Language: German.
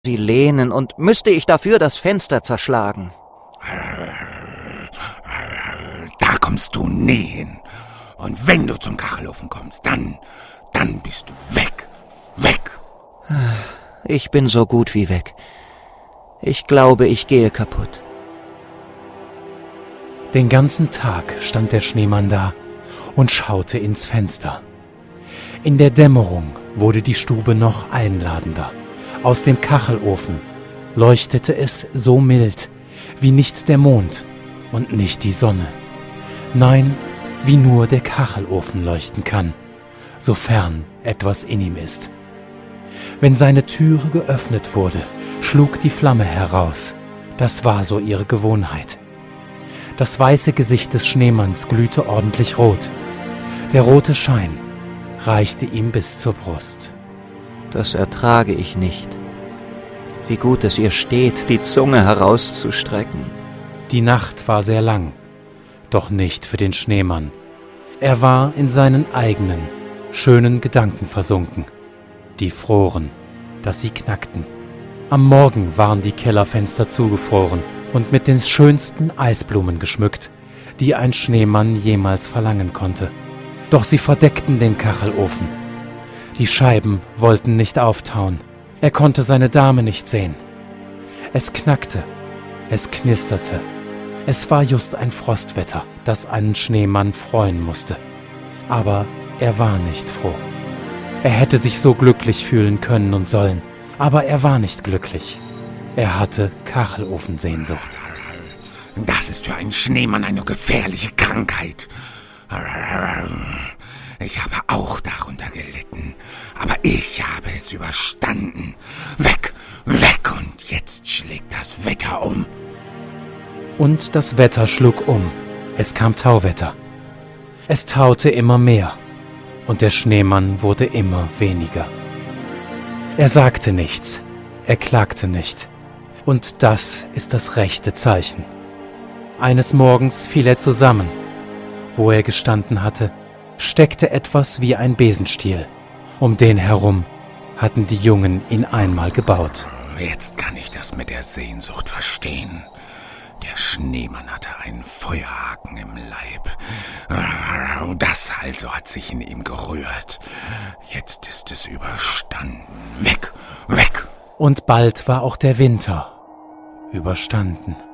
sie lehnen, und müsste ich dafür das Fenster zerschlagen. Da kommst du nie hin. Und wenn du zum Kachelofen kommst, dann bist du weg. Weg. Ich bin so gut wie weg. Ich glaube, ich gehe kaputt. Den ganzen Tag stand der Schneemann da und schaute ins Fenster. In der Dämmerung wurde die Stube noch einladender. Aus dem Kachelofen leuchtete es so mild, wie nicht der Mond und nicht die Sonne. Nein, wie nur der Kachelofen leuchten kann, sofern etwas in ihm ist. Wenn seine Türe geöffnet wurde, schlug die Flamme heraus. Das war so ihre Gewohnheit. Das weiße Gesicht des Schneemanns glühte ordentlich rot. Der rote Schein reichte ihm bis zur Brust. Das ertrage ich nicht. Wie gut es ihr steht, die Zunge herauszustrecken. Die Nacht war sehr lang, doch nicht für den Schneemann. Er war in seinen eigenen, schönen Gedanken versunken. Die froren, dass sie knackten. Am Morgen waren die Kellerfenster zugefroren und mit den schönsten Eisblumen geschmückt, die ein Schneemann jemals verlangen konnte. Doch sie verdeckten den Kachelofen. Die Scheiben wollten nicht auftauen. Er konnte seine Dame nicht sehen. Es knackte, es knisterte. Es war just ein Frostwetter, das einen Schneemann freuen musste. Aber er war nicht froh. Er hätte sich so glücklich fühlen können und sollen, aber er war nicht glücklich. Er hatte Kachelofensehnsucht. Das ist für einen Schneemann eine gefährliche Krankheit. Ich habe auch darunter gelitten, aber ich habe es überstanden. Weg, weg, und jetzt schlägt das Wetter um. Und das Wetter schlug um. Es kam Tauwetter. Es taute immer mehr. Und der Schneemann wurde immer weniger. Er sagte nichts, er klagte nicht. Und das ist das rechte Zeichen. Eines Morgens fiel er zusammen. Wo er gestanden hatte, steckte etwas wie ein Besenstiel. Um den herum hatten die Jungen ihn einmal gebaut. Jetzt kann ich das mit der Sehnsucht verstehen. Der Schneemann hatte einen Feuerhaken im Leib. Das also hat sich in ihm gerührt. Jetzt ist es überstanden. Weg, weg! Und bald war auch der Winter überstanden.